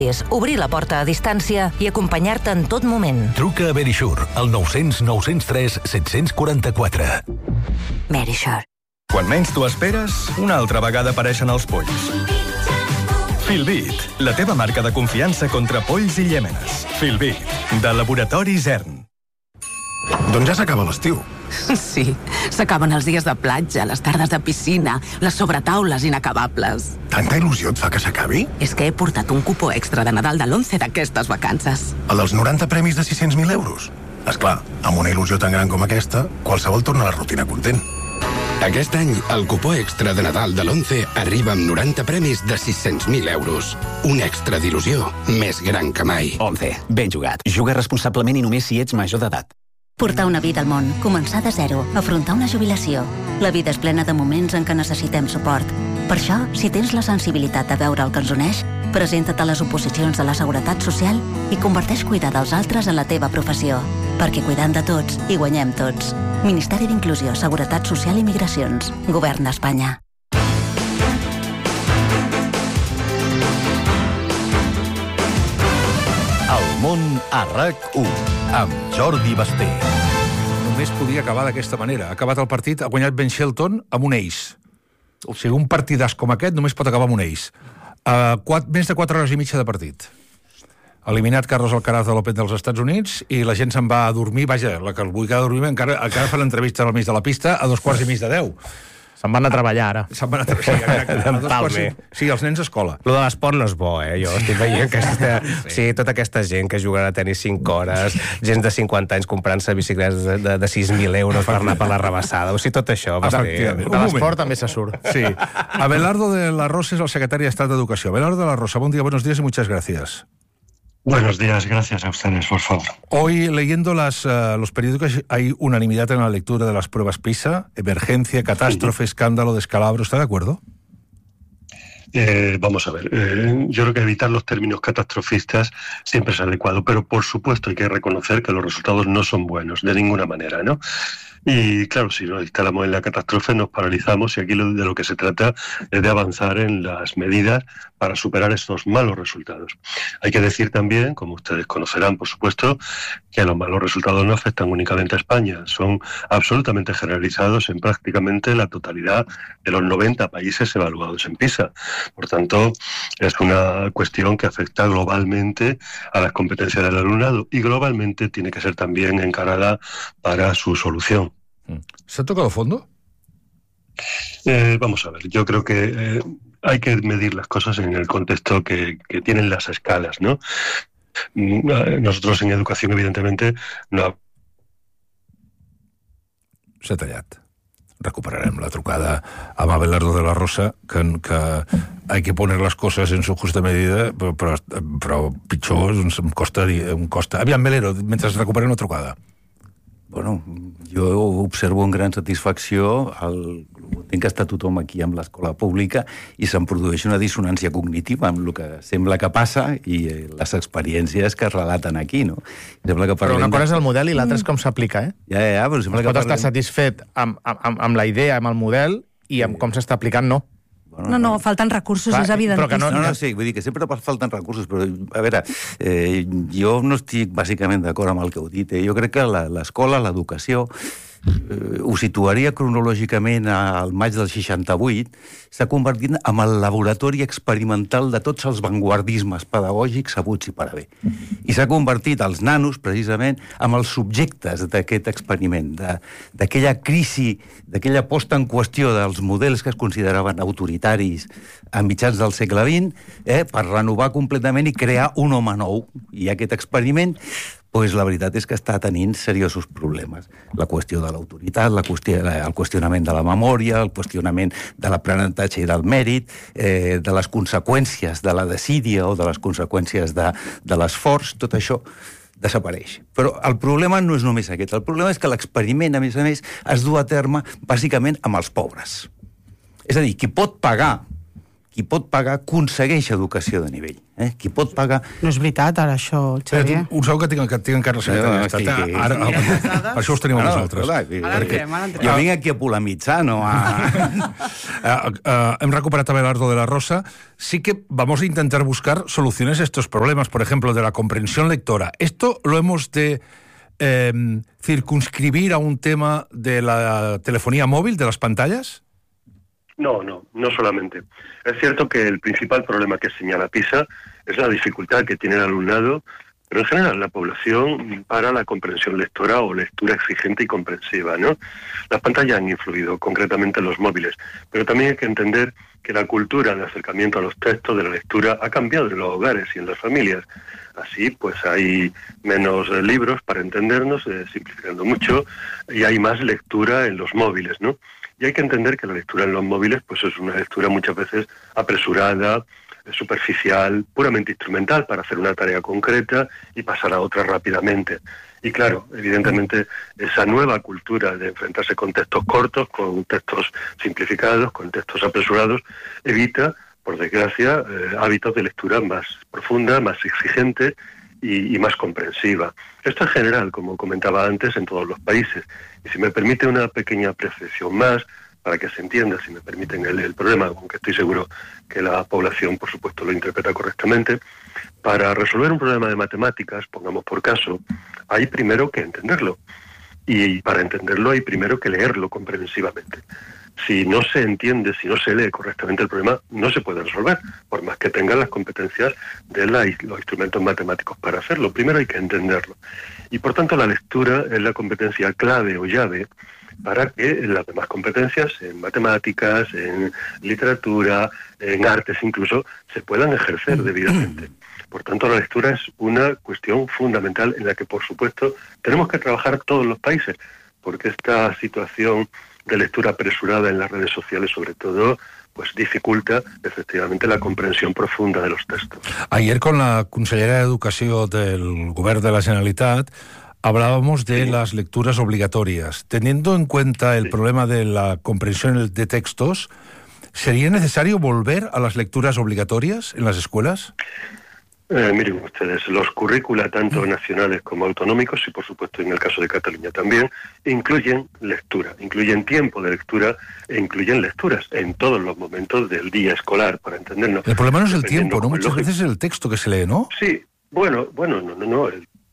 És obrir la porta a distància i acompanyar-te en tot moment. Truca a Verisure, al 900 903 744. Verisure. Quan menys t'ho esperes, una altra vegada apareixen els polls. Filbit, la teva marca de confiança contra polls i llèmenes. Filbit, de Laboratori Zern. Doncs ja s'acaba l'estiu. Sí, s'acaben els dies de platja, les tardes de piscina, les sobretaules inacabables. Tanta il·lusió et fa que s'acabi? És que he portat un cupó extra de Nadal de l'11 d'aquestes vacances. El dels 90 premis de 600.000 euros? Esclar, amb una il·lusió tan gran com aquesta, qualsevol torna a la rutina content. Aquest any, el cupó extra de Nadal de l'11 arriba amb 90 premis de 600.000 euros. Un extra d'il·lusió més gran que mai. 11. Ben jugat. Juga responsablement i només si ets major d'edat. Portar una vida al món, començar de zero, afrontar una jubilació. La vida és plena de moments en què necessitem suport. Per això, si tens la sensibilitat de veure el que ens uneix, presenta't a les oposicions de la Seguretat Social i converteix cuidar dels altres en la teva professió. Perquè cuidant de tots, hi guanyem tots. Ministeri d'Inclusió, Seguretat Social i Migracions. Govern d'Espanya. El món a RAC1, amb Jordi Basté. Només podia acabar d'aquesta manera. Ha acabat el partit, ha guanyat Ben Shelton amb un ace. O sigui, un partidàs com aquest només pot acabar amb un ace. Més de 4 hores i mitja de partit. Eliminat Carlos Alcaraz de l'Open dels Estats Units i la gent se'n va a dormir, vaja, la que el vull quedar a dormir encara fa l'entrevista al mig de la pista a 2:45. Se'n van a treballar, ara. Se'n van a treballar, exacte. Sí, els nens a escola. Lo de l'esport no és bo, Jo estic veient que tota aquesta gent que jugarà a tenis 5 hores, gent de 50 anys comprant-se bicicletes de 6.000 euros per anar per la rebassada. O sigui, tot això va ser... De l'esport també se surt. Sí. Abelardo de la Rosa es el secretario de Estado de Educación. Abelardo de la Rosa, buen día, buenos días y muchas gracias. Buenos días, gracias a ustedes, por favor. Hoy, leyendo los periódicos, hay unanimidad en la lectura de las pruebas PISA, emergencia, catástrofe, escándalo, descalabro. ¿Está de acuerdo? Vamos a ver, yo creo que evitar los términos catastrofistas siempre es adecuado, pero por supuesto hay que reconocer que los resultados no son buenos, de ninguna manera, ¿no? Y claro, si nos instalamos en la catástrofe nos paralizamos y aquí de lo que se trata es de avanzar en las medidas para superar estos malos resultados. Hay que decir también, como ustedes conocerán, por supuesto, que los malos resultados no afectan únicamente a España, son absolutamente generalizados en prácticamente la totalidad de los 90 países evaluados en PISA. Por tanto, es una cuestión que afecta globalmente a las competencias del alumnado y globalmente tiene que ser también encarada para su solución. ¿Se ha tocado fondo? Vamos a ver, yo creo que hay que medir las cosas en el contexto que tienen las escalas, ¿no? Nosotros en educación, evidentemente, no... S'ha tallat. Recuperarem la trucada amb Abelardo de la Rosa, que hay que poner las cosas en su justa medida, però pitjor em costa. Aviam, Melero, mentre recuperem la trucada. Bueno, jo observo amb gran satisfacció entenc que està tothom aquí amb l'escola pública i se'n produeix una dissonància cognitiva amb el que sembla que passa i les experiències que es relaten aquí, no? Sembla que però una cosa és el model i l'altra és com s'aplica, Ja, però sembla que pot estar satisfet amb la idea, amb el model, i amb com s'està aplicant, no. No, falten recursos, és evidentíssim. No, sí, vull dir que sempre falten recursos, però, a veure, jo no estic bàsicament d'acord amb el que heu dit. Jo crec que l'escola, l'educació, ho situaria cronològicament al maig del 68, s'ha convertit en el laboratori experimental de tots els vanguardismes pedagògics habuts i per haver. I s'ha convertit els nanos, precisament, en els subjectes d'aquest experiment, d'aquella crisi, d'aquella posta en qüestió dels models que es consideraven autoritaris a mitjans del segle XX, per renovar completament i crear un home nou. I aquest experiment, doncs la veritat és que està tenint seriosos problemes. La qüestió de l'autoritat, el qüestionament de la memòria, el qüestionament de l'aprenentatge i del mèrit, de les conseqüències de la desídia o de les conseqüències de l'esforç, tot això desapareix. Però el problema no és només aquest. El problema és que l'experiment, a més, es du a terme bàsicament amb els pobres. És a dir, qui pot pagar qui pot pagar aconsegueix educació de nivell. Qui pot pagar... No és veritat, ara, això, Xavier. Un segon que tinc encara la secretària d'Estat. Per això us tenim a vosaltres. Jo vinc aquí a polemitzar, no a... Hem recuperat a Abelardo de la Rosa. Sí que vamos a intentar buscar soluciones a estos problemas, por ejemplo, de la comprensión lectora. ¿Esto lo hemos de circunscribir a un tema de la telefonía móvil, de las pantallas? No solamente. Es cierto que el principal problema que señala PISA es la dificultad que tiene el alumnado, pero en general la población, para la comprensión lectora o lectura exigente y comprensiva, ¿no? Las pantallas han influido, concretamente en los móviles, pero también hay que entender que la cultura de acercamiento a los textos de la lectura ha cambiado en los hogares y en las familias. Así, pues hay menos libros para entendernos, simplificando mucho, y hay más lectura en los móviles, ¿no? Y hay que entender que la lectura en los móviles pues es una lectura muchas veces apresurada, superficial, puramente instrumental para hacer una tarea concreta y pasar a otra rápidamente. Y claro, evidentemente esa nueva cultura de enfrentarse con textos cortos, con textos simplificados, con textos apresurados, evita, por desgracia, hábitos de lectura más profunda, más exigente y más comprensiva. Esto es general, como comentaba antes, en todos los países. Y si me permite una pequeña apreciación más, para que se entienda, si me permiten, el problema, aunque estoy seguro que la población, por supuesto, lo interpreta correctamente, para resolver un problema de matemáticas, pongamos por caso, hay primero que entenderlo. Y para entenderlo hay primero que leerlo comprensivamente. Si no se entiende, si no se lee correctamente el problema, no se puede resolver, por más que tengan las competencias de los instrumentos matemáticos para hacerlo. Primero hay que entenderlo. Y por tanto la lectura es la competencia clave o llave para que las demás competencias, en matemáticas, en literatura, en artes incluso, se puedan ejercer debidamente. Por tanto, la lectura es una cuestión fundamental en la que, por supuesto, tenemos que trabajar todos los países, porque esta situación de lectura apresurada en las redes sociales, sobre todo, pues dificulta efectivamente la comprensión profunda de los textos. Ayer con la consellera d'Educació del Govern de la Generalitat hablábamos de las lecturas obligatorias. Teniendo en cuenta el problema de la comprensión de textos, ¿sería necesario volver a las lecturas obligatorias en las escuelas? Miren ustedes, los currícula, tanto nacionales como autonómicos, y por supuesto en el caso de Cataluña también, incluyen lectura, incluyen tiempo de lectura e incluyen lecturas en todos los momentos del día escolar, para entendernos. El problema no es el tiempo, ¿no? Muchas veces es el texto que se lee, ¿no? Sí, bueno, no.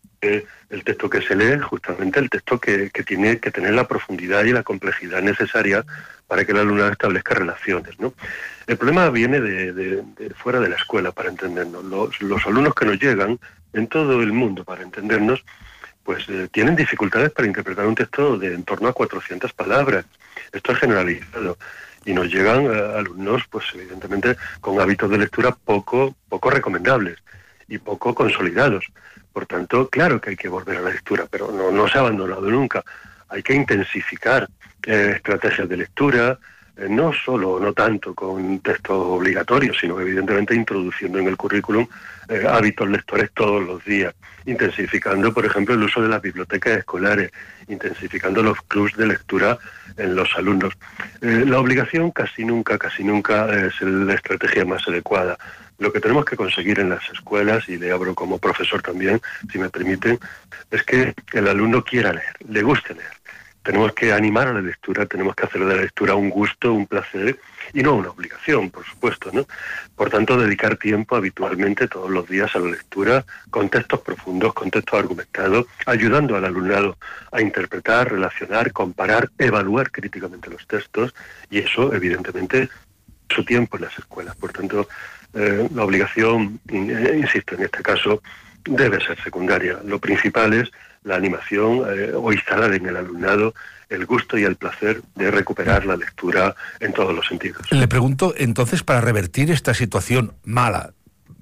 El texto que se lee, justamente el texto que tiene que tener la profundidad y la complejidad necesaria para que el alumnado establezca relaciones, ¿no? El problema viene de fuera de la escuela, para entendernos. Los alumnos que nos llegan en todo el mundo, para entendernos, pues tienen dificultades para interpretar un texto de en torno a 400 palabras. Esto es generalizado. Y nos llegan alumnos, pues evidentemente, con hábitos de lectura poco recomendables y poco consolidados. Por tanto, claro que hay que volver a la lectura, pero no se ha abandonado nunca. Hay que intensificar estrategias de lectura, no tanto con textos obligatorios, sino evidentemente introduciendo en el currículum hábitos lectores todos los días, intensificando, por ejemplo, el uso de las bibliotecas escolares, intensificando los clubs de lectura en los alumnos. La obligación casi nunca es la estrategia más adecuada. Lo que tenemos que conseguir en las escuelas, y le abro como profesor también, si me permiten, es que el alumno quiera leer, le guste leer. Tenemos que animar a la lectura, tenemos que hacer de la lectura un gusto, un placer, y no una obligación, por supuesto, ¿no? Por tanto, dedicar tiempo habitualmente todos los días a la lectura, con textos profundos, con textos argumentados, ayudando al alumnado a interpretar, relacionar, comparar, evaluar críticamente los textos, y eso, evidentemente, su tiempo en las escuelas. Por tanto, la obligación, insisto, en este caso, debe ser secundaria. Lo principal es la animación o instalar en el alumnado el gusto y el placer de recuperar la lectura en todos los sentidos. Le pregunto, entonces, para revertir esta situación mala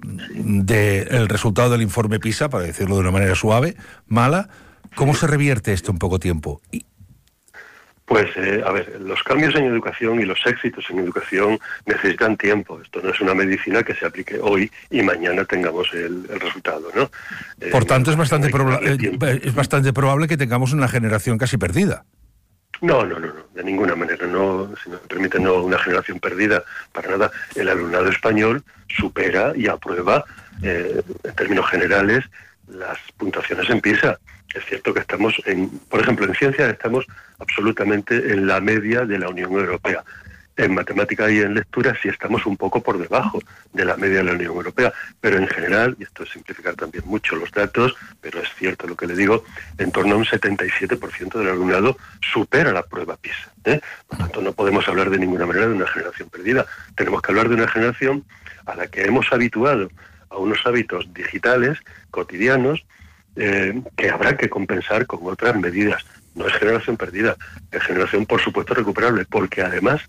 del resultado del informe PISA, para decirlo de una manera suave, mala, ¿cómo se revierte esto en poco tiempo? Pues, a ver, los cambios en educación y los éxitos en educación necesitan tiempo. Esto no es una medicina que se aplique hoy y mañana tengamos el resultado, ¿no? Por tanto, es bastante probable que tengamos una generación casi perdida. No, de ninguna manera, no, si me permite, no una generación perdida, para nada. El alumnado español supera y aprueba, en términos generales, las puntuaciones en PISA. Es cierto que estamos, por ejemplo, en ciencias estamos absolutamente en la media de la Unión Europea. En matemática y en lectura sí estamos un poco por debajo de la media de la Unión Europea, pero en general, y esto es simplificar también mucho los datos, pero es cierto lo que le digo, en torno a un 77% del alumnado supera la prueba PISA. Por tanto, no podemos hablar de ninguna manera de una generación perdida. Tenemos que hablar de una generación a la que hemos habituado a unos hábitos digitales cotidianos que habrá que compensar con otras medidas. No es generación perdida, es generación, por supuesto, recuperable, porque además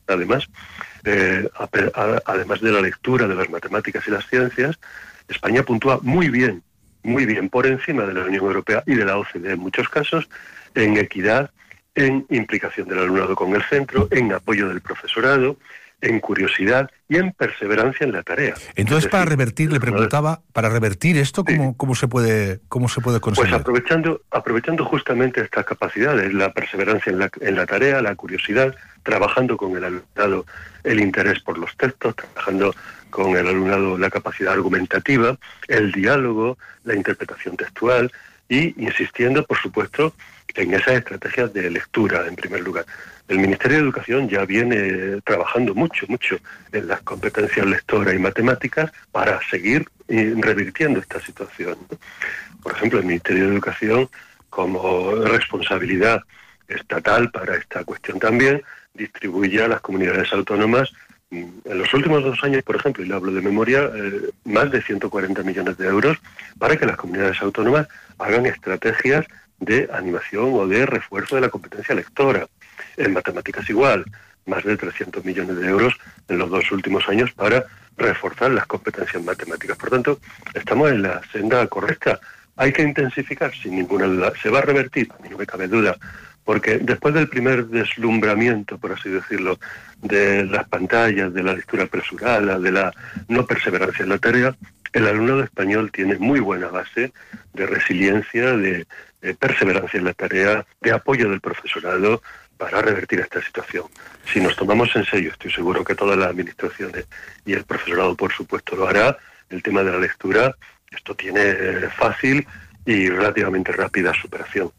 de la lectura, de las matemáticas y las ciencias, España puntúa muy bien, por encima de la Unión Europea y de la OCDE en muchos casos, en equidad, en implicación del alumnado con el centro, en apoyo del profesorado, en curiosidad y en perseverancia en la tarea. Entonces, para revertir, le preguntaba, para revertir esto, ¿cómo se puede conseguir? Pues aprovechando justamente estas capacidades, la perseverancia en la tarea, la curiosidad, trabajando con el alumnado el interés por los textos, trabajando con el alumnado la capacidad argumentativa, el diálogo, la interpretación textual y insistiendo, por supuesto, en esas estrategias de lectura, en primer lugar. El Ministerio de Educación ya viene trabajando mucho en las competencias lectoras y matemáticas para seguir revirtiendo esta situación. Por ejemplo, el Ministerio de Educación, como responsabilidad estatal para esta cuestión también, distribuye a las comunidades autónomas en los últimos 2 años, por ejemplo, y le hablo de memoria, más de 140 millones de euros para que las comunidades autónomas hagan estrategias de animación o de refuerzo de la competencia lectora. En matemáticas igual, más de 300 millones de euros en los 2 últimos años para reforzar las competencias matemáticas. Por tanto, estamos en la senda correcta. Hay que intensificar, sin ninguna duda. ¿Se va a revertir? A mí no me cabe duda. Porque después del primer deslumbramiento, por así decirlo, de las pantallas, de la lectura apresurada, de la no perseverancia en la tarea, el alumnado español tiene muy buena base de resiliencia, de perseverancia en la tarea, de apoyo del profesorado para revertir esta situación. Si nos tomamos en serio, estoy seguro que todas las administraciones y el profesorado, por supuesto, lo hará, el tema de la lectura, esto tiene fácil y relativamente rápida superación.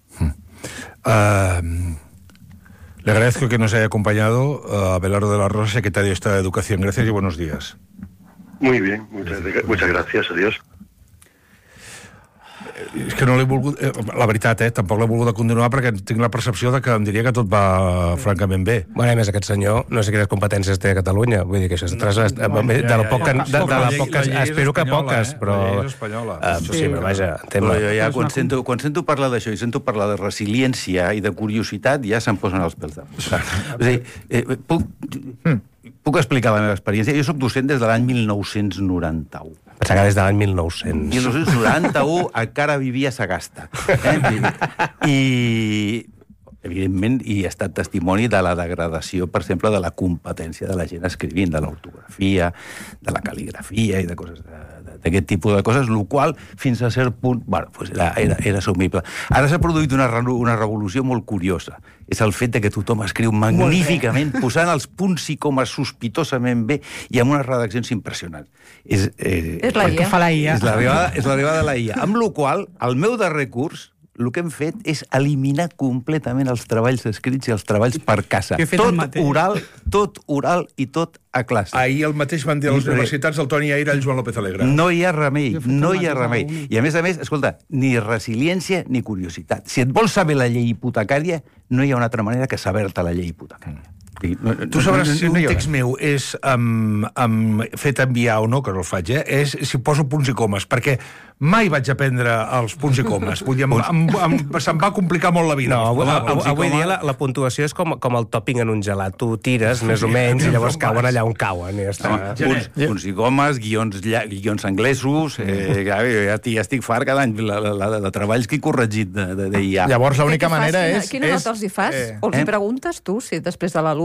Le agradezco que nos haya acompañado a Abelardo de la Rosa, secretario de Estado de Educación. Gracias y buenos días. Muy bien, muchas gracias, adiós. És que no l'he volgut... La veritat, tampoc l'he volgut continuar perquè tinc la percepció de que em diria que tot va francament bé. Bueno, a més, aquest senyor, no sé quines competències té a Catalunya, vull dir que això és de la poca... Espero que poques, però... La llei és espanyola. Sí, però vaja, però jo ja, quan sento parlar d'això i sento parlar de resiliència i de curiositat, ja se'm posen els pèls de punta. O sigui, puc explicar la meva experiència? Jo soc docent des de l'any 1991. Pensava que des de l'any 1900. 1991 encara vivia a Sagasta. I, evidentment, he estat testimoni de la degradació, per exemple, de la competència de la gent escrivint, de l'ortografia, de la cal·ligrafia i de coses d'aquest tipus de coses, el qual, fins a cert punt, bueno, pues era assumible. Ara s'ha produït una revolució molt curiosa. És el fet de que tothom escriu magníficament, posant els punts i comes sospitosament bé i amb unes redaccions impressionants. És la IA. És l'arribada de la IA. Amb la qual cosa, el meu darrer curs, el que hem fet és eliminar completament els treballs escrits i els treballs per casa. Tot oral i tot a classe. Ahir el mateix van dir a les universitats el Toni Aira i el Joan López Alegre. No hi ha remei, no hi ha remei. I a més, escolta, ni resiliència ni curiositat. Si et vols saber la llei hipotecària, no hi ha una altra manera que saber-te la llei hipotecària. Tu sabràs si un text meu és fet enviar o no, que no el faig, és si poso punts i comes, perquè mai vaig aprendre els punts i comes. Vull dir, se'm va complicar molt la vida. No, avui dia la puntuació és com el topping en un gelat. Tu tires, més o menys, i llavors cauen allà on cauen. Punts i comes, guions anglesos, ja estic fart cada any de treballs que he corregit d'IA. Llavors l'única manera és... Quina nota els hi fas? O els hi preguntes tu, si després de l'alumne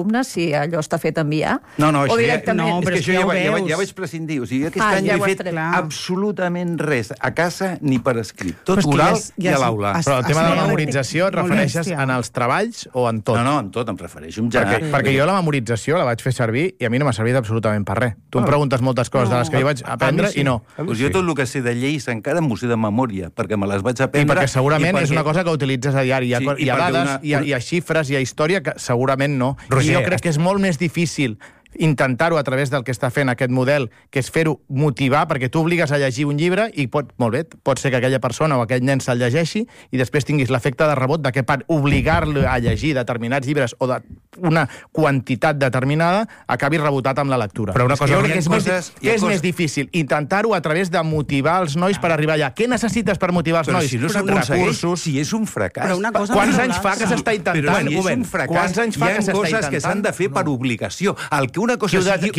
alumnes, si allò està fet enviar. No, o directament. És que això ja vaig prescindir. O sigui, aquest any no he fet absolutament res a casa ni per escrit. Tot oral i a l'aula. Però el tema de la memorització et refereixes en els treballs o en tot? No, en tot, em refereixo en general. Perquè jo la memorització la vaig fer servir i a mi no m'ha servit absolutament per res. Tu em preguntes moltes coses de les que jo vaig aprendre i no. Jo tot el que sé de lleis encara m'ho sé de memòria, perquè me les vaig aprendre... I perquè segurament és una cosa que utilitzes a diari. Hi ha dades, hi ha xifres, hi ha història que segurament no. I jo crec que és molt més difícil intentar-ho a través del que està fent aquest model, que és fer-ho motivar, perquè tu obligues a llegir un llibre i molt bé, pot ser que aquella persona o aquell nen se'l llegeixi i després tinguis l'efecte de rebot de que per obligar-lo a llegir determinats llibres o d'una quantitat determinada acabi rebotat amb la lectura. Però una cosa és més difícil intentar-ho a través de motivar els nois per arribar allà. Què necessites per motivar els nois? Si no s'aconsegueix, si és un fracàs. Quants anys fa que s'està intentant? Però si és un fracàs, hi ha coses que s'han de fer per obligació. Una cosa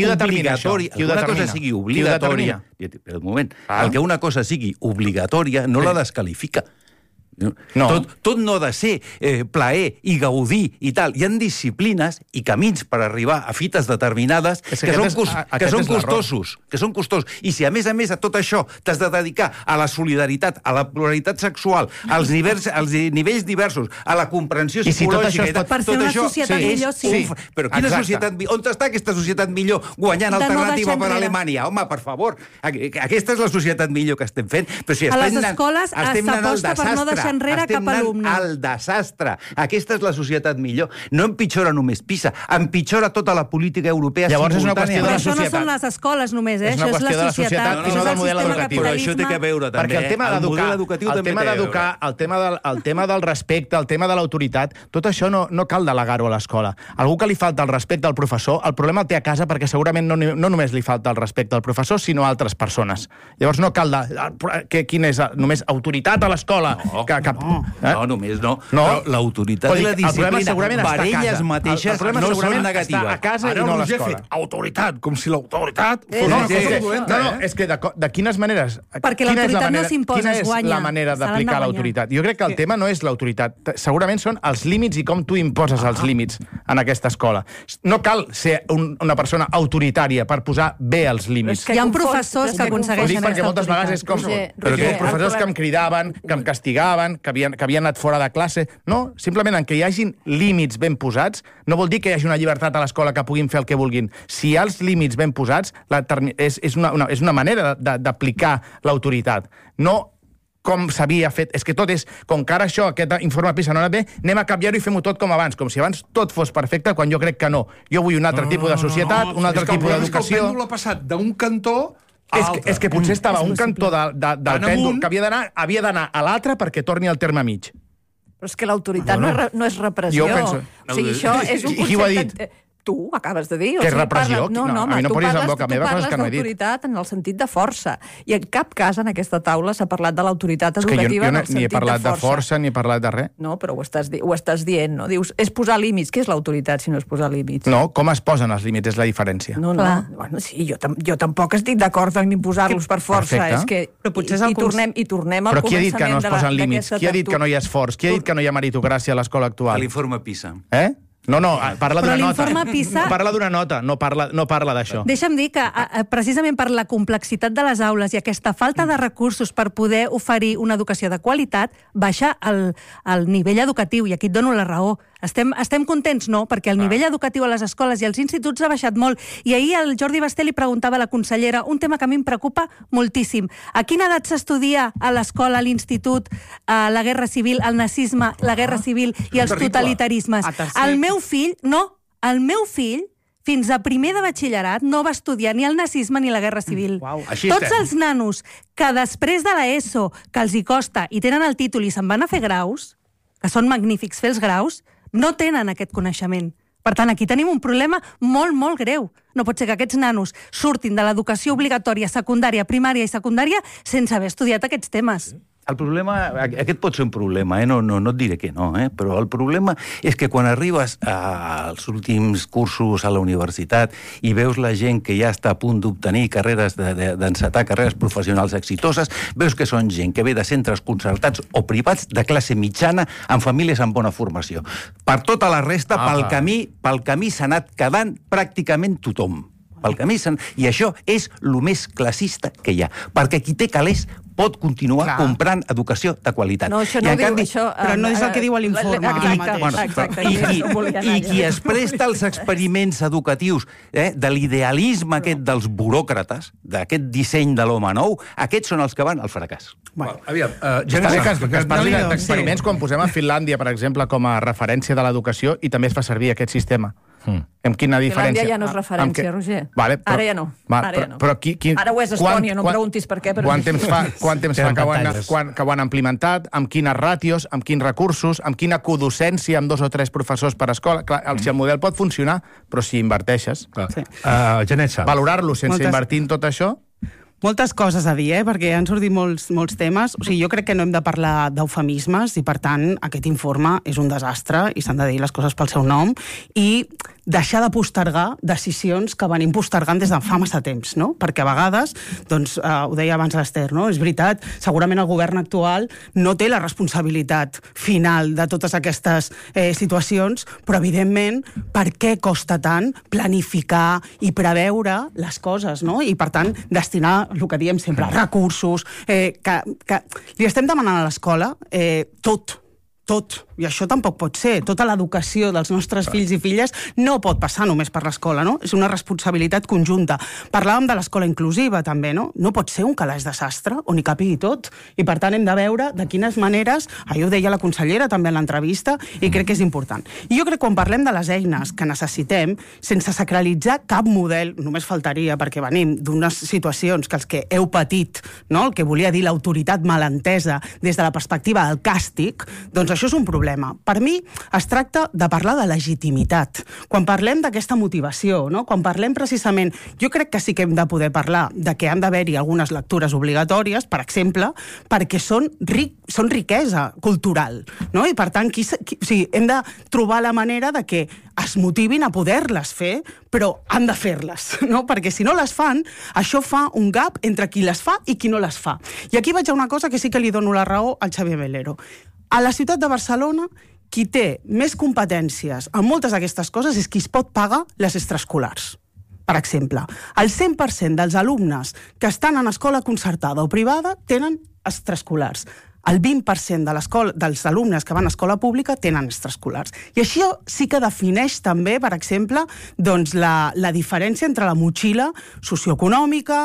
sigui obligatòria... Per un moment. El que una cosa sigui obligatòria no la descalifica. Tot no ha de ser plaer i gaudir i tal. Hi ha disciplines i camins per arribar a fites determinades que són costosos. I si a més a tot això t'has de dedicar a la solidaritat, a la pluralitat sexual, als nivells diversos, a la comprensió psicològica... Per ser una societat millor, sí. Però quina societat... On està aquesta societat millor guanyant alternativa per Alemanya? Home, per favor. Aquesta és la societat millor que estem fent. A les escoles s'aposta per no deixar enrere cap alumne. Al desastre. Aquesta és la societat millor. No empitjora només PISA, empitjora tota la política europea simultània. Llavors és una qüestió de la societat. Això no són les escoles només, és una qüestió de la societat i no del model educatiu. Però això té que veure també. Perquè el tema del respecte, el tema de l'autoritat, tot això no cal delegar-ho a l'escola. Algú que li falta el respecte al professor, el problema el té a casa perquè segurament no només li falta el respecte al professor, sinó a altres persones. Llavors no cal quina és només autoritat a l'escola. No, només no. Però l'autoritat i la disciplina per elles mateixes no són negatives. A casa i no a l'escola. Autoritat, com si l'autoritat fos una cosa dolenta. No, és que de quines maneres... Perquè l'autoritat no s'imposa, es guanya. Quina és la manera d'aplicar l'autoritat? Jo crec que el tema no és l'autoritat. Segurament són els límits i com tu imposes els límits en aquesta escola. No cal ser una persona autoritària per posar bé els límits. Hi ha professors que aconsegueixen aquesta autoritat. Perquè moltes vegades és com... Però que professors que em cridaven, que em castigaven, que havien anat fora de classe. No, simplement en què hi hagin límits ben posats, no vol dir que hi hagi una llibertat a l'escola que puguin fer el que vulguin. Si hi ha els límits ben posats, és una manera d'aplicar l'autoritat. No com s'havia fet. És que tot és, com que ara això, aquest informe PISA no ha anat bé, anem a canviar-ho i fem-ho tot com abans, com si abans tot fos perfecte, quan jo crec que no. Jo vull un altre tipus de societat, un altre tipus d'educació... És que el pèndol ha passat d'un cantó... És que potser estava un cantó del pèndol que havia d'anar a l'altre perquè torni al terme mig. Però és que l'autoritat no és repressió. O sigui, això és un concepte... Qui ho ha dit? Tu acabes de dir. Que és repressió? No, a mi no posis en boca meva coses que no he dit. Tu parles d'autoritat en el sentit de força. I en cap cas en aquesta taula s'ha parlat de l'autoritat educativa en el sentit de força. Ni he parlat de força, ni he parlat de res. No, però ho estàs dient, no? Dius, és posar límits. Què és l'autoritat si no és posar límits? No, com es posen els límits és la diferència. No. Bueno, sí, jo tampoc estic d'acord en imposar-los per força. És que... Però potser és i tornem al començament de la... Però qui ha dit que no es posen límits? Qui ha dit que no hi ha esforç? Qui ha dit que no hi ha meritocràcia a l'escola actual? L'informe PISA. No, parla d'una nota. Però l'informe PISA... Parla d'una nota, no parla d'això. Deixa'm dir que precisament per la complexitat de les aules i aquesta falta de recursos per poder oferir una educació de qualitat, baixa el nivell educatiu, i aquí et dono la raó. Estem contents? No, perquè el nivell educatiu a les escoles i als instituts ha baixat molt. I ahir el Jordi Basté li preguntava a la consellera un tema que a mi em preocupa moltíssim. A quina edat s'estudia a l'escola, a l'institut, la guerra civil, el nazisme, la guerra civil i els totalitarismes? El meu fill, fins a primer de batxillerat, no va estudiar ni el nazisme ni la guerra civil. Tots els nanos que després de l'ESO, que els hi costa i tenen el títol i se'n van a fer graus, que són magnífics fer els graus, no tenen aquest coneixement. Per tant, aquí tenim un problema molt, molt greu. No pot ser que aquests nanos surtin de l'educació obligatòria, secundària, primària i secundària sense haver estudiat aquests temes. El problema, aquest pot ser un problema, no et diré que no, però el problema és que quan arribes als últims cursos a la universitat i veus la gent que ja està a punt d'obtenir carreres, d'encetar carreres professionals exitoses, veus que són gent que ve de centres concertats o privats de classe mitjana amb famílies amb bona formació. Per tota la resta, pel camí s'ha anat quedant pràcticament tothom. I això és el més classista que hi ha, perquè qui té calés pot continuar comprant educació de qualitat. No, això no ho diu, això... Però no és el que diu l'informe. Exacte. I qui es presta als experiments educatius de l'idealisme aquest dels buròcrates, d'aquest disseny de l'home nou, aquests són els que van al fracàs. Aviam, que es parli d'experiments quan posem a Finlàndia, per exemple, com a referència de l'educació i també es fa servir aquest sistema. Amb quina diferència? Finlàndia ja no és referència, Roger. Ara ja no. Ara ho és Estònia, no em preguntis per què. Quant temps fa que ho han implementat, amb quines ràtios, amb quins recursos, amb quina codocència, amb 2 o 3 professors per escola. Clar, si el model pot funcionar, però si inverteixes. Valorar-lo sense invertir en tot això... Moltes coses a dir, perquè han sortit molts temes. O sigui, jo crec que no hem de parlar d'eufemismes i, per tant, aquest informe és un desastre i s'han de dir les coses pel seu nom i deixar de postergar decisions que venim postergant des de fa massa temps, no? Perquè a vegades, doncs, ho deia abans l'Ester, no? És veritat, segurament el govern actual no té la responsabilitat final de totes aquestes situacions, però, evidentment, per què costa tant planificar i preveure les coses, no? I, per tant, destinar el que diem sempre, recursos, que li estem demanant a l'escola tot, i això tampoc pot ser. Tota l'educació dels nostres fills i filles no pot passar només per l'escola, no? És una responsabilitat conjunta. Parlàvem de l'escola inclusiva, també, no? No pot ser un calaix desastre on hi capigui tot, i per tant hem de veure de quines maneres, ho deia la consellera també en l'entrevista, i crec que és important. I jo crec que quan parlem de les eines que necessitem, sense sacralitzar cap model, només faltaria, perquè venim d'unes situacions que els que heu patit, no? El que volia dir l'autoritat malentesa des de la perspectiva del càstig, doncs això és un problema. Per mi es tracta de parlar de legitimitat. Quan parlem d'aquesta motivació, no? Quan parlem precisament, jo crec que sí que hem de poder parlar de que han d'haver-hi algunes lectures obligatòries, per exemple, perquè són riquesa cultural, no? I per tant, hem de trobar la manera de que es motivin a poder-les fer, però han de fer-les, no? Perquè si no les fan, això fa un gap entre qui les fa i qui no les fa. I aquí vaig a una cosa que sí que li dono la raó al Xavier Melero. A la ciutat de Barcelona, qui té més competències en moltes d'aquestes coses és qui es pot pagar les extraescolars. Per exemple, el 100% dels alumnes que estan en escola concertada o privada tenen extraescolars. El 20% dels alumnes que van a escola pública tenen extraescolars. I això sí que defineix també, per exemple, doncs la diferència entre la motxilla socioeconòmica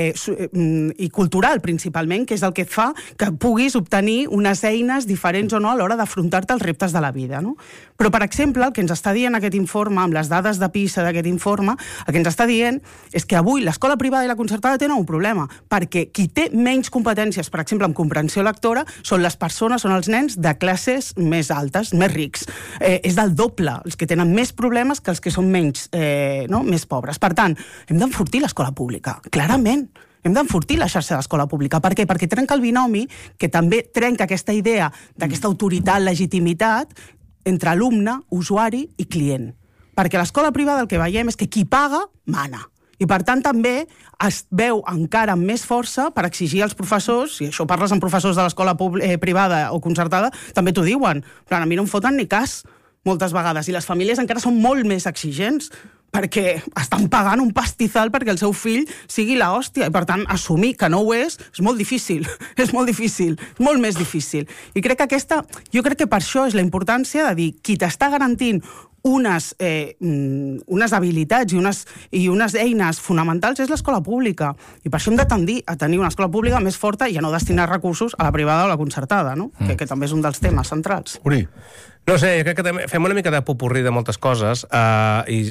i cultural, principalment, que és el que et fa que puguis obtenir unes eines diferents o no a l'hora d'afrontar-te als reptes de la vida, no? Però, per exemple, el que ens està dient aquest informe, amb les dades de PISA d'aquest informe, el que ens està dient és que avui l'escola privada i la concertada tenen un problema, perquè qui té menys competències, per exemple, en comprensió lectora, són les persones, són els nens de classes més altes, més rics. És del doble, els que tenen més problemes que els que són més pobres. Per tant, hem d'enfortir l'escola pública, clarament. Hem d'enfortir la xarxa d'escola pública. Per què? Perquè trenca el binomi, que també trenca aquesta idea d'aquesta autoritat, legitimitat, entre alumne, usuari i client. Perquè a l'escola privada el que veiem és que qui paga, mana. I, per tant, també es veu encara amb més força per exigir als professors, i això parles amb professors de l'escola privada o concertada, també t'ho diuen. Però a mi no em foten ni cas, moltes vegades. I les famílies encara són molt més exigents, perquè estan pagant un pastizal perquè el seu fill sigui l'hòstia. I, per tant, assumir que no ho és molt difícil. És molt difícil. És molt més difícil. I crec que jo crec que per això és la importància de dir qui t'està garantint unes habilitats i unes eines fonamentals és l'escola pública. I per això hem de tendir a tenir una escola pública més forta i a no destinar recursos a la privada o a la concertada, no? Que també és un dels temes centrals. Uri. No sé, crec que fem una mica de popurrí de moltes coses i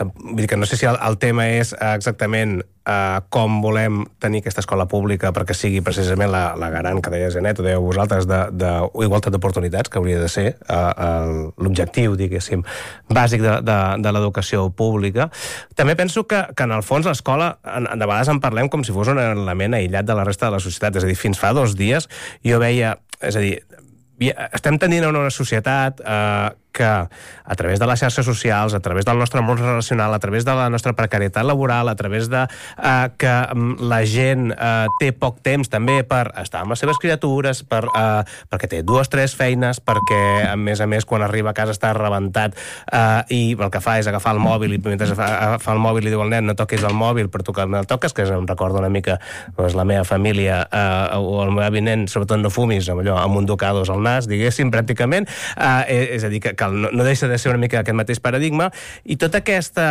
vull dir que no sé si el tema és exactament com volem tenir aquesta escola pública perquè sigui precisament la garant que deia Janet, o dèieu vosaltres, d'igualtat d'oportunitats, que hauria de ser l'objectiu, diguéssim, bàsic de l'educació pública. També penso que en el fons l'escola, de vegades en parlem com si fos un element aïllat de la resta de la societat. És a dir, fins fa 2 dies jo veia... És a dir, estem tendint a una societat que a través de les xarxes socials, a través del nostre món relacional, a través de la nostra precarietat laboral, a través de que la gent té poc temps també per estar amb les seves criatures, perquè té 2 o 3 feines, perquè a més quan arriba a casa està rebentat i el que fa és agafar el mòbil i mentre fa el mòbil li diu al nen no toquis el mòbil, però tu que me'l toques, que em recorda una mica la meva família o el meu avi nen, sobretot no fumis amb un ducados al nas, diguéssim, pràcticament. És a dir, que no deixa de ser una mica aquest mateix paradigma, i tota aquesta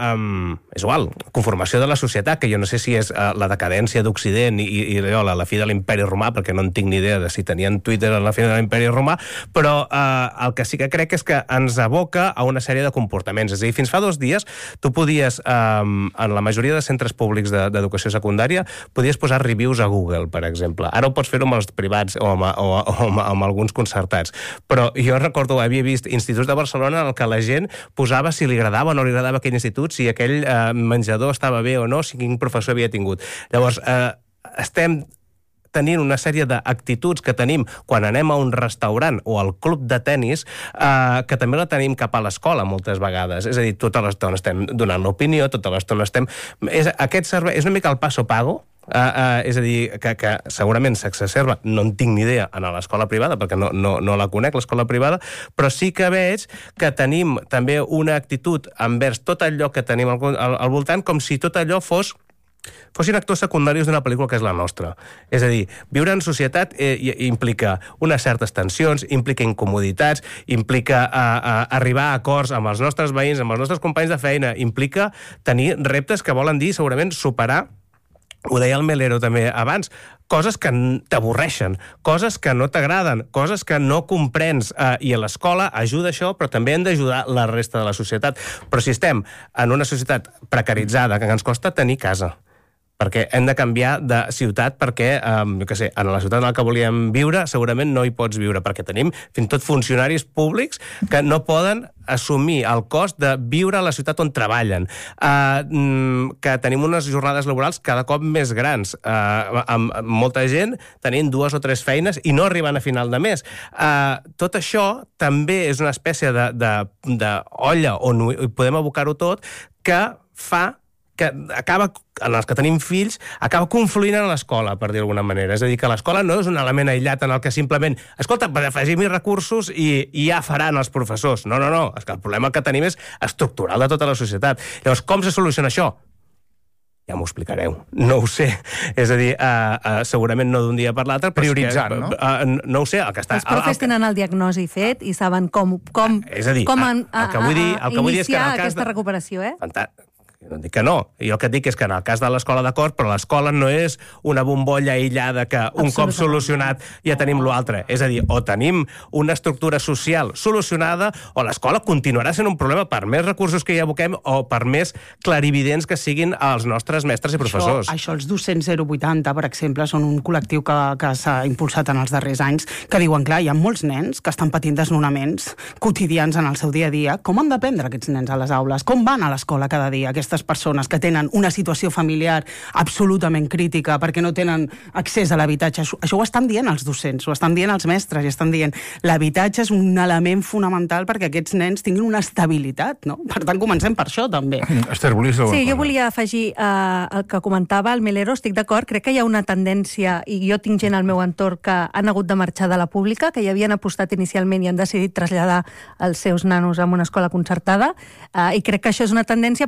és igual, conformació de la societat, que jo no sé si és la decadència d'Occident i la fi de l'imperi romà, perquè no en tinc ni idea de si tenien Twitter a la fi de l'imperi romà, però el que sí que crec és que ens aboca a una sèrie de comportaments. És a dir, fins fa 2 dies tu podies, en la majoria de centres públics d'educació secundària, podies posar reviews a Google, per exemple. Ara ho pots fer-ho amb els privats o amb alguns concertats. Però jo recordo, havia vist instituts de Barcelona en què la gent posava si li agradava o no li agradava aquell institut, si aquell menjador estava bé o no, si quin professor havia tingut. Llavors, estem tenint una sèrie d'actituds que tenim quan anem a un restaurant o al club de tennis, que també la tenim cap a l'escola moltes vegades. És a dir, tota l'estona estem donant l'opinió, tota l'estona estem... Aquest servei és una mica el paso pago, és a dir, que segurament s'exacerba, no en tinc ni idea en l'escola privada, perquè no la conec, l'escola privada, però sí que veig que tenim també una actitud envers tot allò que tenim al voltant, com si tot allò fossin actors secundaris d'una pel·lícula que és la nostra. És a dir, viure en societat implica unes certes tensions, implica incomoditats, implica arribar a acords amb els nostres veïns, amb els nostres companys de feina, implica tenir reptes que volen dir segurament superar, ho deia el Melero també abans, coses que t'avorreixen, coses que no t'agraden, coses que no comprens, i a l'escola ajuda això, però també hem d'ajudar la resta de la societat. Però si estem en una societat precaritzada, que ens costa tenir casa, perquè hem de canviar de ciutat, perquè, jo què sé, en la ciutat en la que volíem viure segurament no hi pots viure, perquè tenim fins i tot funcionaris públics que no poden assumir el cost de viure a la ciutat on treballen, que tenim unes jornades laborals cada cop més grans, amb molta gent tenint 2 o 3 feines i no arribant a final de mes. Tot això també és una espècie d'olla on hi podem abocar-ho tot, que fa que acaba, en els que tenim fills, acaba confluint en l'escola, per dir d'alguna manera. És a dir, que l'escola no és un element aïllat en el que simplement, escolta, per afegir més recursos i ja faran els professors. No. És que el problema que tenim és estructural de tota la societat. Llavors, com se soluciona això? Ja m'ho explicareu. No ho sé. És a dir, segurament no d'un dia per l'altre, però prioritzant, no? No ho sé. Els profes tenen el diagnòstic fet i saben com iniciar aquesta recuperació, eh? Fantàstic. No dic que no. Jo el que dic és que en el cas de l'escola, d'acord, però l'escola no és una bombolla aïllada que un cop solucionat ja tenim l'altre. És a dir, o tenim una estructura social solucionada o l'escola continuarà sent un problema per més recursos que hi aboquem o per més clarividents que siguin els nostres mestres i professors. Això els docents 080, per exemple, són un col·lectiu que s'ha impulsat en els darrers anys, que diuen, clar, hi ha molts nens que estan patint desnonaments quotidians en el seu dia a dia. Com han d'aprendre aquests nens a les aules? Com van a l'escola cada dia aquestes persones que tenen una situació familiar absolutament crítica perquè no tenen accés a l'habitatge? Això ho estan dient els docents, ho estan dient els mestres, i estan dient l'habitatge és un element fonamental perquè aquests nens tinguin una estabilitat, no? Per tant, comencem per això, també. Esther, volies dir alguna cosa? Sí, jo volia afegir el que comentava el Melero, estic d'acord, crec que hi ha una tendència, i jo tinc gent al meu entorn que han hagut de marxar de la pública, que hi havien apostat inicialment i han decidit traslladar els seus nanos a una escola concertada, i crec que això és una tendència preocupant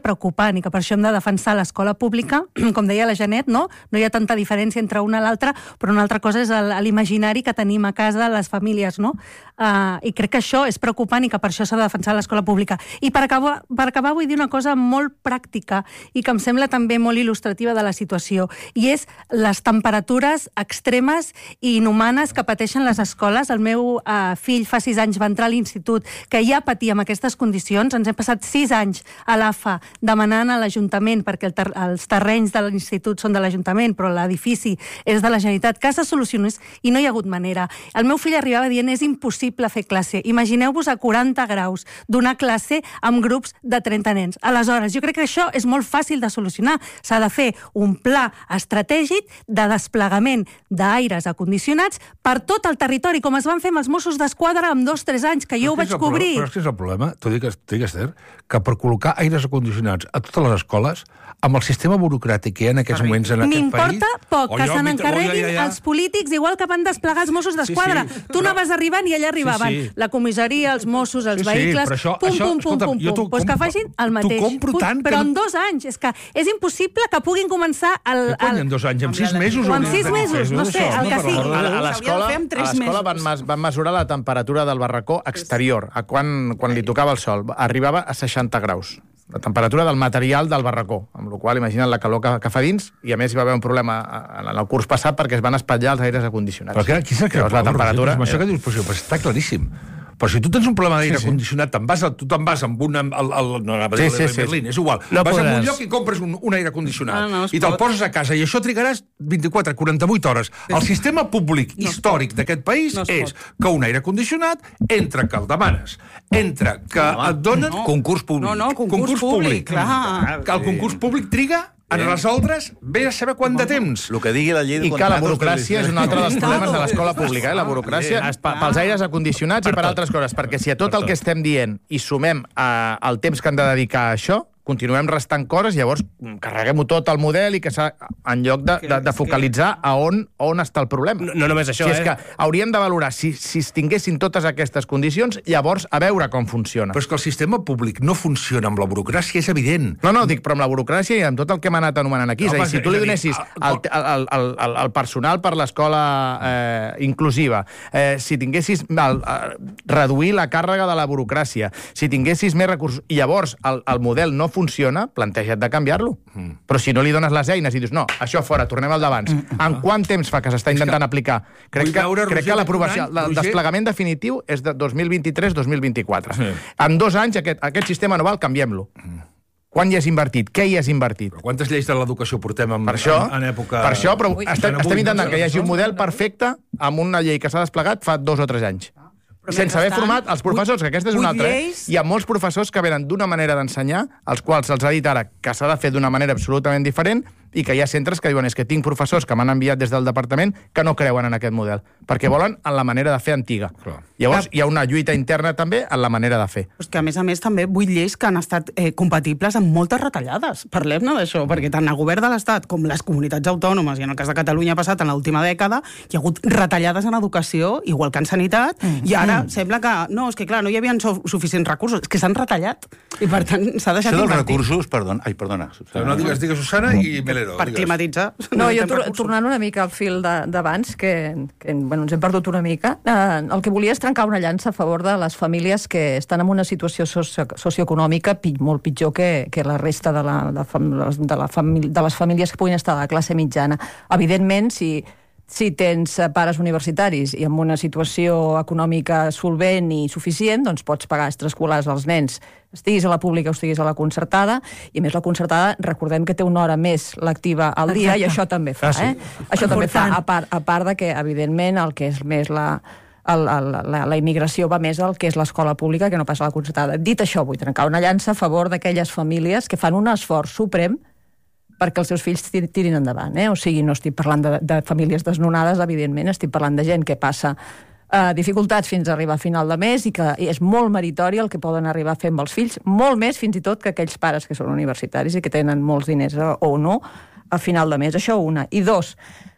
preocupant i que per això hem de defensar l'escola pública, com deia la Janet, no hi ha tanta diferència entre una i l'altra, però una altra cosa és l'imaginari que tenim a casa les famílies, no? I crec que això és preocupant i que per això s'ha de defensar l'escola pública. I per acabar vull dir una cosa molt pràctica i que em sembla també molt il·lustrativa de la situació, i és les temperatures extremes i inhumanes que pateixen les escoles. El meu fill fa 6 anys va entrar a l'institut, que ja patia amb aquestes condicions. Ens hem passat 6 anys a l'AFA demanant a l'Ajuntament, perquè els terrenys de l'institut són de l'Ajuntament, però l'edifici és de la Generalitat, que se solucionés, i no hi ha hagut manera. El meu fill arribava dient, és impossible fer classe. Imagineu-vos a 40 graus donar classe amb grups de 30 nens. Aleshores, jo crec que això és molt fàcil de solucionar. S'ha de fer un pla estratègic de desplegament d'aires acondicionats per tot el territori, com es van fer amb els Mossos d'Esquadra amb 2-3 anys, que jo ho vaig cobrir. Però és que és el problema, t'ho dic, Esther, que per col·locar aires acondicionats a totes les escoles, amb el sistema burocràtic que hi ha en aquests moments en aquest país... M'importa poc que se n'encarreguin els polítics, igual que van desplegar els Mossos d'Esquadra. Tu anaves arribant i allà arribaven. La comissaria, els Mossos, els vehicles... Pum. Doncs que facin el mateix. Però en 2 anys. És que és impossible que puguin començar... Quan en 2 anys? En 6 mesos? O en 6 mesos, no sé, el que sigui. A l'escola van mesurar la temperatura del barracó exterior, quan li tocava el sol. Arribava a 60 graus. La temperatura del material del barracó, amb la qual imagina't la calor que fa dins, i a més hi va haver un problema en el curs passat perquè es van espatllar els aires acondicionats. Però qui s'ha creat? La temperatura... Això que dius, però està claríssim. Però si tu tens un problema d'aire condicionat, tu te'n vas amb un... Berlín, és igual. Vas a un lloc i compres un aire condicionat i te'l poses a casa i això trigaràs 24-48 hores. El sistema públic històric d'aquest país és que un aire condicionat, entre que el demanes, entre que et donen... Concurs públic. No, concurs públic, clar. Que el concurs públic triga en resoldre's, ve a saber quant de temps. El que digui la llei de contractes... I que la burocràcia és un altre dels problemes de l'escola pública. La burocràcia pels aires acondicionats i per altres coses. Perquè si a tot el que estem dient hi sumem el temps que han de dedicar a això, continuem restant coses, llavors carreguem-ho tot al model i que en lloc de focalitzar a on està el problema. No només això, és que hauríem de valorar si es tinguessin totes aquestes condicions, llavors a veure com funciona. Però és que el sistema públic no funciona amb la burocràcia, és evident. No, dic, però amb la burocràcia i amb tot el que hem anat anomenant aquí. És a dir, si tu li donessis el personal per l'escola inclusiva, si tinguessis reduir la càrrega de la burocràcia, si tinguessis més recursos, i llavors el model no funciona, planteja't de canviar-lo. Però si no li dones les eines i dius, no, això fora, tornem al d'abans. En quant temps fa que s'està intentant aplicar? Crec que l'aprovació, el desplegament definitiu és de 2023-2024. En 2 anys aquest sistema no val, canviem-lo. Quan hi has invertit? Què hi has invertit? Però quantes lleis de l'educació portem en època... Per això, però estem intentant que hi hagi un model perfecte amb una llei que s'ha desplegat fa 2 o 3 anys. Sense haver format els professors, que aquesta és una altra. Hi ha molts professors que venen d'una manera d'ensenyar, als quals se'ls ha dit ara que s'ha de fer d'una manera absolutament diferent, i que hi ha centres que diuen és que tinc professors que m'han enviat des del departament que no creuen en aquest model, perquè volen en la manera de fer antiga. Llavors hi ha una lluita interna també en la manera de fer. És que a més també 8 lleis que han estat compatibles amb moltes retallades. Parlem-ne d'això, perquè tant el govern de l'Estat com les comunitats autònomes, i en el cas de Catalunya ha passat en l'última dècada, hi ha hagut retallades en educació, igual que en sanitat, i ara sembla que, no, és que clar, no hi havia suficients recursos, és que s'han retallat, i per tant s'ha deixat d'invertir. Això dels recursos, perdona. No digues Susana i Melero. Per climatitzar. No, jo tornant una mica al fil d'abans, que ens hem perdut una mica, el que volia és trencar una llança a favor de les famílies que estan en una situació socioeconòmica molt pitjor que la resta de les famílies que puguin estar a la classe mitjana. Evidentment, si tens pares universitaris i amb una situació econòmica solvent i suficient, doncs pots pagar extraescolars als nens, estiguis a la pública o estiguis a la concertada, i a més la concertada, recordem que té una hora més lectiva al dia. Exacte. I això també fa, Això també fa, a part de que, evidentment, el que és més la immigració va més al que és l'escola pública que no passa a la concertada. Dit això, vull trencar una llança a favor d'aquelles famílies que fan un esforç suprem perquè els seus fills tirin endavant. O sigui, no estic parlant de famílies desnonades, evidentment, estic parlant de gent que passa dificultats fins a arribar a final de mes i que és molt meritori el que poden arribar a fer amb els fills, molt més fins i tot que aquells pares que són universitaris i que tenen molts diners o no a final de mes. Això una. I 2,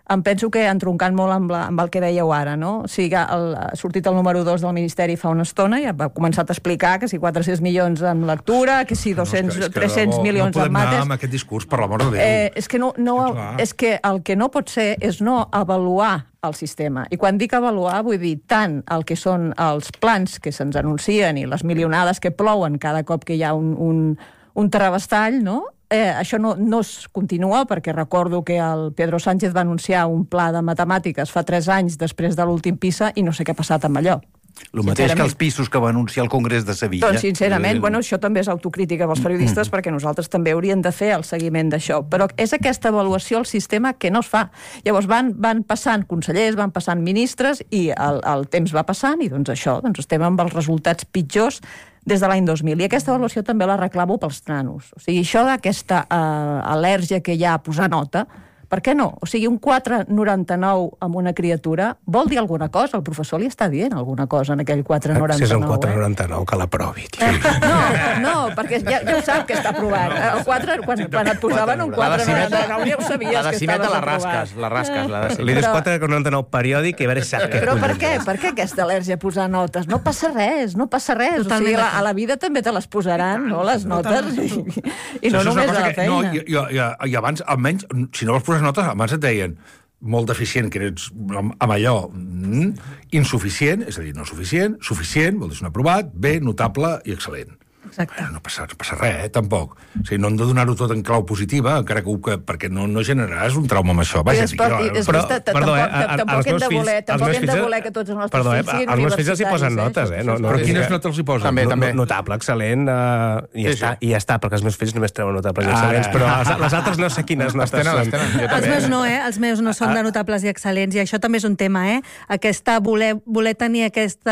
em penso que entroncant molt amb el que dèieu ara, no? O sigui, ha sortit el número 2 del Ministeri fa una estona i ha començat a explicar que si 400 milions en lectura, que si 300 milions en mates... No podem anar amb aquest discurs, per l'amor de Déu. És que el que no pot ser és no avaluar el sistema. I quan dic avaluar, vull dir tant el que són els plans que se'ns anuncien i les milionades que plouen cada cop que hi ha un terrabastall, no? Això no es continua, perquè recordo que el Pedro Sánchez va anunciar un pla de matemàtiques fa 3 anys després de l'últim PISA i no sé què ha passat amb allò. El mateix que els pisos que va anunciar el Congrés de Sevilla. Doncs, sincerament, això també és autocrítica dels periodistes, perquè nosaltres també hauríem de fer el seguiment d'això. Però és aquesta avaluació al sistema que no es fa. Llavors van passant consellers, van passant ministres, i el temps va passant, i doncs això, estem amb els resultats pitjors des de l'any 2000. I aquesta avaluació també la reclamo pels nanos. O sigui, això d'aquesta al·lèrgia que hi ha a posar nota, per què no? O sigui, un 4,99 amb una criatura vol dir alguna cosa. El professor li està dient alguna cosa en aquell 4,99. Si és un 4,99, que l'aprovi. No, perquè ja ho sap que està aprovat. El 4, quan et posaven un 4,99, ja ho sabies que estaves aprovat. La rasques. Li dius 4,99 periòdic i a veure si saps què. Però per què? Per què aquesta al·lèrgia a posar notes? No passa res. O sigui, a la vida també te les posaran, no, les notes? I no només a la feina. I abans, almenys, si no vols posar notes, abans et deien molt deficient, que eres amb allò insuficient, és a dir, no suficient, suficient, vol dir un aprovat, bé, notable i excel·lent. Exacte. No passa res, tampoc. O sigui, no hem de donar-ho tot en clau positiva, encara que perquè no generaràs un trauma amb això. Vaja, tampoc hem de voler que tots els nostres fills siguin universitaris. Els meus fills els hi posen notes, Però quines notes els hi posen? També. Notable, excel·lent, i ja està, perquè els meus fills només treuen notables i excel·lents, però les altres no sé quines notes són. Els meus no, els meus no són de notables i excel·lents, i això també és un tema, aquesta voler tenir aquest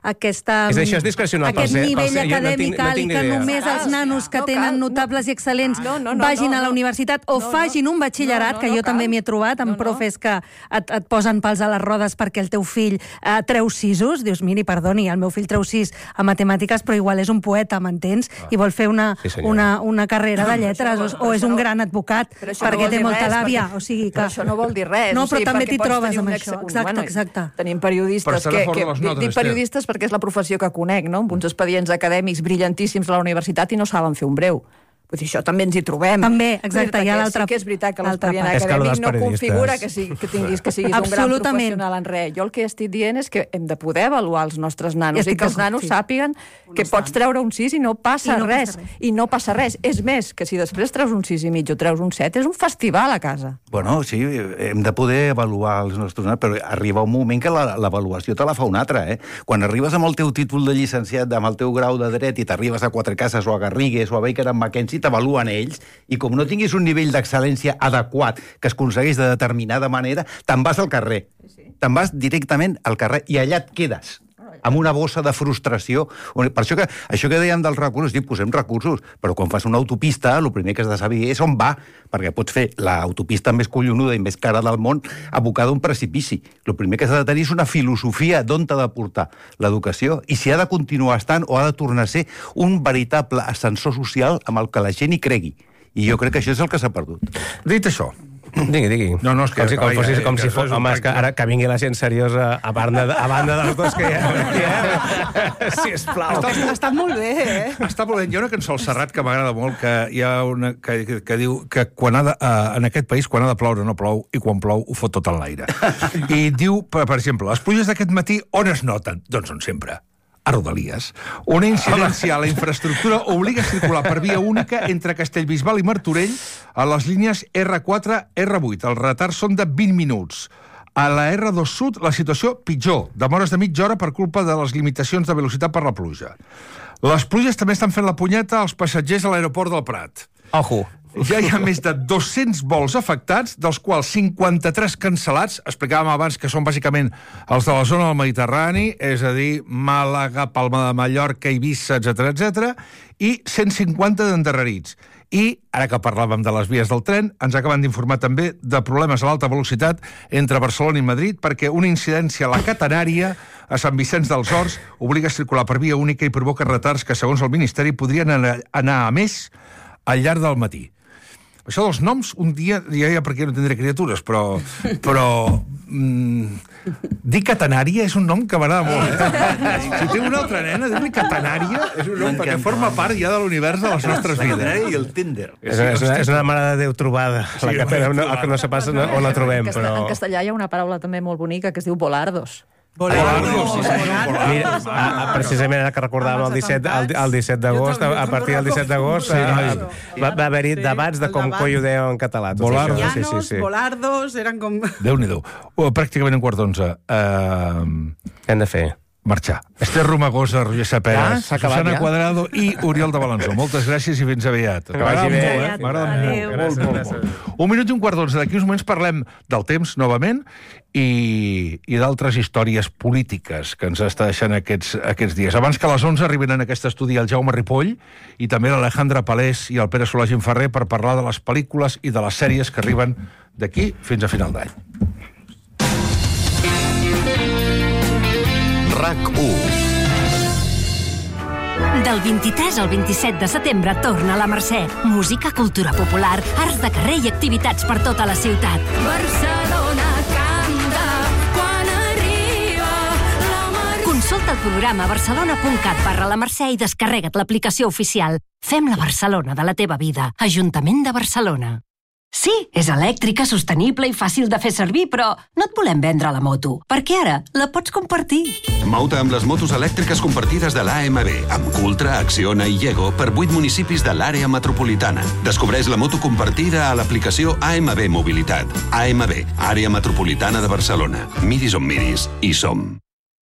nivell acadèmic i que només els nanos que tenen notables i excel·lents vagin a la universitat o facin un batxillerat, que jo també m'hi he trobat amb profes que et posen pals a les rodes perquè el teu fill treu 6, dius, miri, perdoni, el meu fill treu 6 a matemàtiques, però igual és un poeta, m'entens? I vol fer una carrera de lletres, o és un gran advocat perquè té molta làbia. Però això no vol dir res. No, però també t'hi trobes amb això. Exacte. Tenim periodistes dic periodistes perquè és la professió que conec, no? Amb uns expedients acadèmics brillantíssims a la universitat i no saben fer un breu. Vull dir, això també ens hi trobem. També, exacte, hi ha l'altra... Sí que és veritat que l'expedient acadèmic no configura que siguis un gran professional en res. Jo el que estic dient és que hem de poder avaluar els nostres nanos i que els nanos sàpiguen que pots treure un 6 i no passa res. I no passa res. És més, que si després treus un 6,5 o treus un 7, és un festival a casa. Bueno, sí, hem de poder avaluar els nostres nanos, però arriba un moment que l'avaluació te la fa un altre, Quan arribes amb el teu títol de llicenciat, amb el teu grau de dret, i t'arribes a Quatre Cases o a Garrigues o a Baker McKenzie, t'avaluen ells, i com no tinguis un nivell d'excel·lència adequat que es aconsegueix de determinada manera, te'n vas al carrer. Te'n vas directament al carrer i allà et quedes amb una bossa de frustració. Per això que dèiem dels recursos, posem recursos, però quan fas una autopista, el primer que has de saber és on va, perquè pots fer l'autopista més collonuda i més cara del món abocada a un precipici. El primer que has de tenir és una filosofia d'on t'ha de portar l'educació i si ha de continuar estant o ha de tornar a ser un veritable ascensor social amb el que la gent hi cregui. I jo crec que això és el que s'ha perdut. Dit això, Digui. No, és que... Com si fos... Home, és que ara que vingui la gent seriosa a banda dels dos que hi ha... Sisplau. Ha estat molt bé, Està molt bé. Hi ha una cançó al Serrat que m'agrada molt, que hi ha una que diu que en aquest país quan ha de ploure no plou i quan plou ho fot tot en l'aire. I diu, per exemple, les pluges d'aquest matí on es noten? Doncs on sempre. A Rodalies. Una incidència a la infraestructura obliga a circular per via única entre Castellbisbal i Martorell a les línies R4, R8. Els retards són de 20 minuts. A la R2 Sud, la situació pitjor, demores de mitja hora per culpa de les limitacions de velocitat per la pluja. Les pluges també estan fent la punyeta als passatgers a l'aeroport del Prat. Ojo. Ja hi ha més de 200 vols afectats, dels quals 53 cancel·lats. Explicàvem abans que són bàsicament els de la zona del Mediterrani, és a dir, Màlaga, Palma de Mallorca, Eivissa, etc, i 150 d'endarrerits. I, ara que parlàvem de les vies del tren, ens acaben d'informar també de problemes a l'alta velocitat entre Barcelona i Madrid, perquè una incidència a la catenària a Sant Vicenç dels Horts obliga a circular per via única i provoca retards que, segons el Ministeri, podrien anar a més al llarg del matí. Això dels noms, un dia ja per què no tindré criatures, però dir Catenària és un nom que m'agrada molt. Si té una altra nena, dir-li Catenària és un nom perquè forma part ja de l'univers de les nostres vides. Catenària i el Tinder. És una mare de Déu trobada. La Catenària, que no sé pas on la trobem, però... En castellà hi ha una paraula també molt bonica que es diu volardos. Mira, precisament ara que recordàvem el 17 d'agost, a partir del 17 d'agost va haver-hi debats de com coi ho deia en català. Llanos, volardos, eren com... Déu-n'hi-do. Pràcticament un quart d'11. Què hem de fer? Marxar. Esther Romagosa, Roger Saperas, Susana Cuadrado i Oriol de Balançó. Moltes gràcies i fins aviat. Que vagi bé. M'agrada molt. Un minut i un quart d'11. D'aquí uns moments parlem del temps, novament, i d'altres històries polítiques que ens està deixant aquests dies. Abans que a les 11 arriben en aquest estudi el Jaume Ripoll i també l'Alejandra Palés i el Pere Solà Ferrer per parlar de les pel·lícules i de les sèries que arriben d'aquí fins a final d'any. RAC1. Del 23 al 27 de setembre torna la Mercè. Música, cultura popular, arts de carrer i activitats per tota la ciutat. Barcelona canta quan arriba la Mercè. Consulta el programa barcelona.cat/la Mercè i descarrega't l'aplicació oficial. Fem la Barcelona de la teva vida. Ajuntament de Barcelona. Sí, és elèctrica, sostenible i fàcil de fer servir, però no et volem vendre la moto, perquè ara la pots compartir. Mou-te amb les motos elèctriques compartides de l'AMB, amb Cultra, Acciona i Llego per 8 municipis de l'àrea metropolitana. Descobreix la moto compartida a l'aplicació AMB Mobilitat. AMB, àrea metropolitana de Barcelona. Miris on miris, hi som.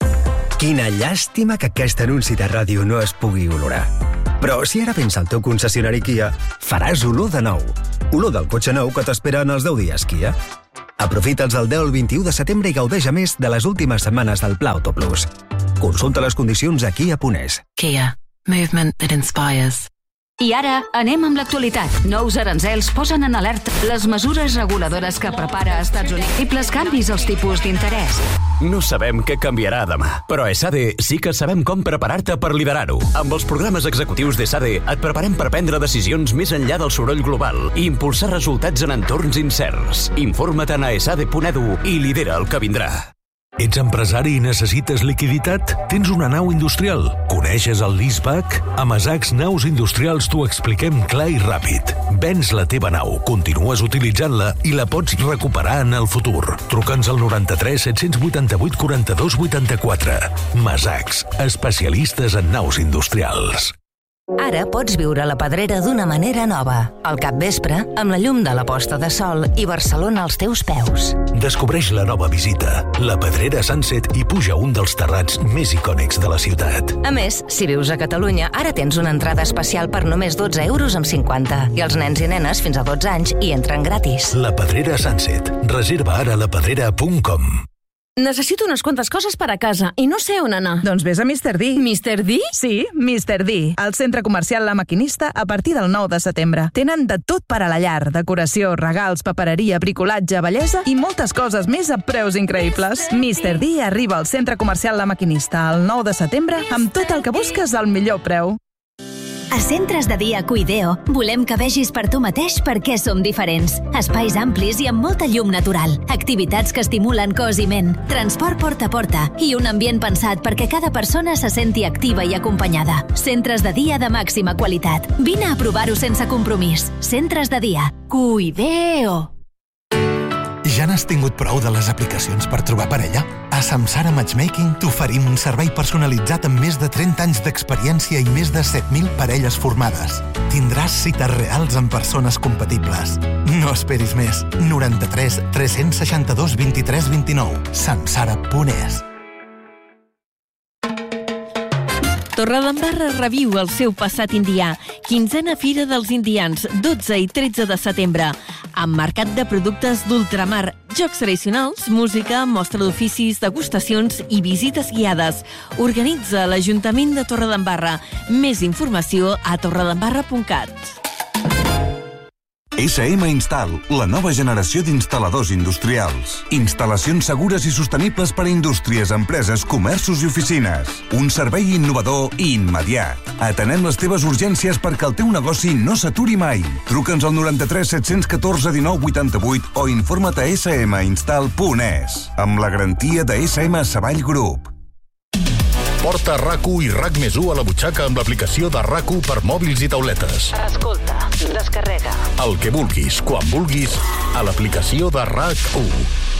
Quina llàstima que aquest anunci de ràdio no es pugui olorar. Però si ara vens al teu concessionari Kia, faràs olor de nou. Olor del cotxe nou que t'espera en els 10 dies Kia. Aprofita'ls del 10 al 21 de setembre i gaudeix a més de les últimes setmanes del Pla Auto Plus. Consulta les condicions a Kia.es. Kia. Movement that inspires. I ara anem amb l'actualitat. Nous aranzels posen en alerta les mesures reguladores que prepara Estats Units i els canvis als tipus d'interès. No sabem què canviarà demà, però a ESADE sí que sabem com preparar-te per liderar-ho. Amb els programes executius d'ESADE et preparem per prendre decisions més enllà del soroll global i impulsar resultats en entorns incerts. Informa't a esade.edu i lidera el que vindrà. Ets empresari i necessites liquiditat? Tens una nau industrial? Coneixes el leaseback? A Masacs Naus Industrials t'ho expliquem clar i ràpid. Vens la teva nau, continues utilitzant-la i la pots recuperar en el futur. Truca'ns al 93 788 42 84. Masacs, especialistes en naus industrials. Ara pots viure la Pedrera d'una manera nova. Al capvespre, amb la llum de la posta de sol i Barcelona als teus peus. Descobreix la nova visita, la Pedrera Sunset, i puja un dels terrats més icònics de la ciutat. A més, si vius a Catalunya, ara tens una entrada especial per només 12 euros amb 50. I els nens i nenes fins a 12 anys hi entren gratis. La Pedrera Sunset. Reserva ara a lapedrera.com. Necessito unes quantes coses per a casa i no sé on anar. Doncs vés a Mr. D. Mr. D? Sí, Mr. D. Al centre comercial La Maquinista a partir del 9 de setembre. Tenen de tot per a la llar, decoració, regals, papereria, bricolatge, bellesa i moltes coses més a preus increïbles. Mr. D arriba al centre comercial La Maquinista el 9 de setembre amb tot el que busques al millor preu. A Centres de Dia Cuideo volem que vegis per tu mateix per què som diferents. Espais amplis i amb molta llum natural, activitats que estimulen cos i ment, transport porta a porta i un ambient pensat perquè cada persona se senti activa i acompanyada. Centres de dia de màxima qualitat. Vine a provar-ho sense compromís. Centres de Dia Cuideo. Ja n'has tingut prou de les aplicacions per trobar parella? A Samsara Matchmaking t'oferim un servei personalitzat amb més de 30 anys d'experiència i més de 7.000 parelles formades. Tindràs cites reals amb persones compatibles. No esperis més. 93 362 23 29. Samsara.es. Torredembarra reviu el seu passat indià. 15a Fira dels Indians, 12 i 13 de setembre. Amb mercat de productes d'ultramar, jocs tradicionals, música, mostra d'oficis, degustacions i visites guiades. Organitza l'Ajuntament de Torredembarra. Més informació a torredembarra.cat. SM Install, la nova generació d'instal·ladors industrials. Instal·lacions segures i sostenibles per a indústries, empreses, comerços i oficines. Un servei innovador i immediat. Atenem les teves urgències perquè el teu negoci no s'aturi mai. Truca'ns al 93 714 19 88 o informa't a sminstall.es amb la garantia de SM Savall Group. Porta RAC1 i RAC+1 a la butxaca amb l'aplicació de RAC1 per mòbils i tauletes. Escolta, descarrega. El que vulguis, quan vulguis, a l'aplicació de RAC1.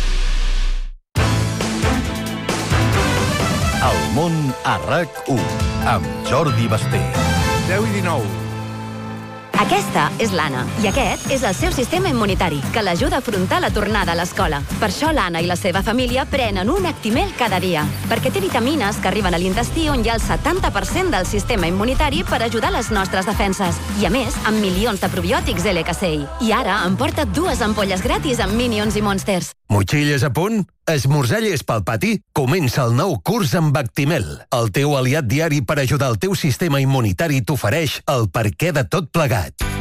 El món a RAC1, amb Jordi Basté. 10 i 19. Aquesta és l'Anna, i aquest és el seu sistema immunitari, que l'ajuda a afrontar la tornada a l'escola. Per això l'Anna i la seva família prenen un Actimel cada dia, perquè té vitamines que arriben a l'intestí on hi ha el 70% del sistema immunitari per ajudar les nostres defenses. I a més, amb milions de probiòtics LKCI. I ara em porta 2 ampolles gratis amb Minions i Monsters. Motxilles a punt? Esmorzalles pel pati? Comença el nou curs amb Actimel. El teu aliat diari per ajudar el teu sistema immunitari t'ofereix el perquè de tot plegat.